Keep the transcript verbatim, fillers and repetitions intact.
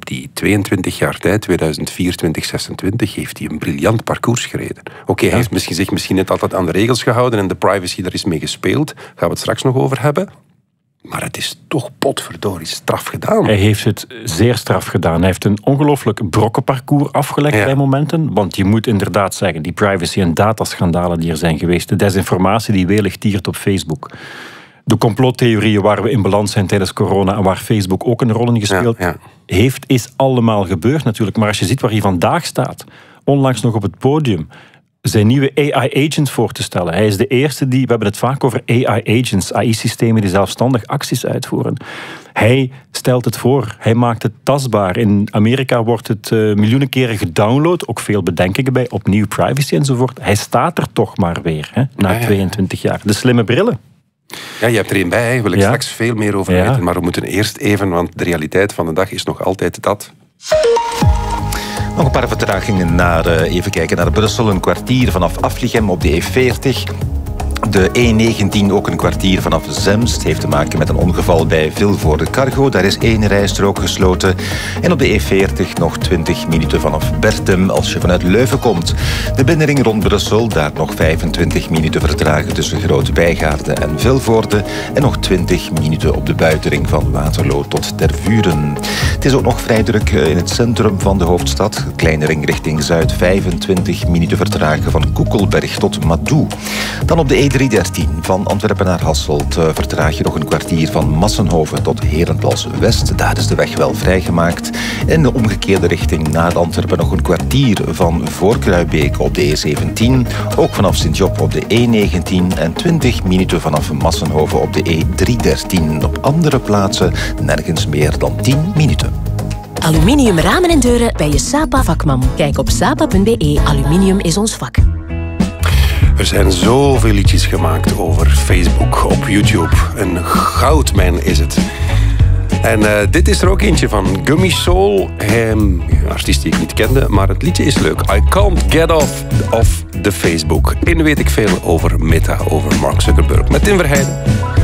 die tweeëntwintig jaar tijd, tweeduizend vierentwintig, zesentwintig, heeft hij een briljant parcours gereden. Oké, okay, hij ja. heeft misschien, zich misschien net altijd aan de regels gehouden en de privacy, daar is mee gespeeld. Daar gaan we het straks nog over hebben. Maar het is toch potverdorie straf gedaan. Hij heeft het zeer straf gedaan. Hij heeft een ongelooflijk brokkenparcours afgelegd ja. bij momenten. Want je moet inderdaad zeggen, die privacy- en dataschandalen die er zijn geweest, de desinformatie die welig tiert op Facebook, de complottheorieën waar we in balans zijn tijdens corona en waar Facebook ook een rol in gespeeld ja, ja. heeft, is allemaal gebeurd natuurlijk. Maar als je ziet waar hij vandaag staat, onlangs nog op het podium, zijn nieuwe A I-agent voor te stellen. Hij is de eerste die, we hebben het vaak over A I-agents, A I-systemen die zelfstandig acties uitvoeren. Hij stelt het voor, hij maakt het tastbaar. In Amerika wordt het uh, miljoenen keren gedownload, ook veel bedenkingen bij, opnieuw privacy enzovoort. Hij staat er toch maar weer, hè, na ja, ja. tweeëntwintig jaar. De slimme brillen. Ja, je hebt er een bij, daar wil ik ja. straks veel meer over ja. weten. Maar we moeten eerst even, want de realiteit van de dag is nog altijd dat. Nog een paar vertragingen naar, uh, even kijken naar Brussel. Een kwartier vanaf Aflichem op de E veertig. De E negentien ook een kwartier vanaf Zemst. Heeft te maken met een ongeval bij Vilvoorde Cargo. Daar is één rijstrook gesloten. En op de E veertig nog twintig minuten vanaf Bertem als je vanuit Leuven komt. De binnenring rond Brussel, daar nog vijfentwintig minuten vertragen tussen Grote Bijgaarde en Vilvoorde. En nog twintig minuten op de buitenring van Waterloo tot Tervuren. Het is ook nog vrij druk in het centrum van de hoofdstad. Kleine ring richting Zuid, vijfentwintig minuten vertragen van Koekelberg tot Madoux. Dan op de E driehonderddertien van Antwerpen naar Hasselt uh, vertraag je nog een kwartier van Massenhoven tot Herentals-West. Daar is de weg wel vrijgemaakt. In de omgekeerde richting naar Antwerpen nog een kwartier van Voorkruibeek op de E zeventien. Ook vanaf Sint-Job op de E negentien en twintig minuten vanaf Massenhoven op de E driehonderddertien. Op andere plaatsen nergens meer dan tien minuten. Aluminium ramen en deuren bij je Sapa vakman. Kijk op sapa punt be. Aluminium is ons vak. Er zijn zoveel liedjes gemaakt over Facebook op YouTube. Een goudmijn is het. En uh, dit is er ook eentje van Gummy Soul. Een artiest die ik niet kende, maar het liedje is leuk. I can't get off of the Facebook. In weet ik veel over Meta, over Mark Zuckerberg. Met Tim Verheijden.